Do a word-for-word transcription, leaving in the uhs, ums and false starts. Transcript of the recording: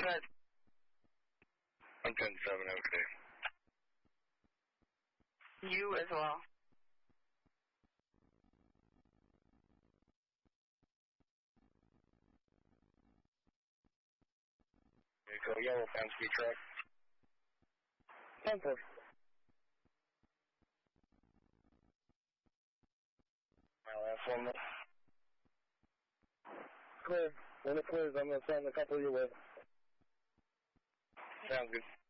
ahead. I'm ten seven, okay. You as well. Okay, so yellow Penske truck. ten four. My last one. Clear. When it clears, I'm going to send a couple of you with. Sounds good.